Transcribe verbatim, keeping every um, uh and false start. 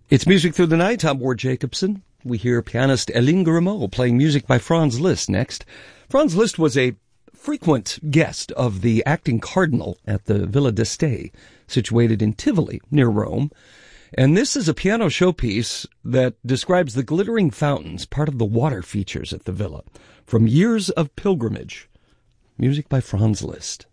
It's Music Through the Night. I'm Ward Jacobson. We hear pianist Hélène Grimaud playing music by Franz Liszt next. Franz Liszt was a frequent guest of the acting cardinal at the Villa d'Este, situated in Tivoli, near Rome. And this is a piano showpiece that describes the glittering fountains, part of the water features at the villa, from years of pilgrimage. Music by Franz Liszt.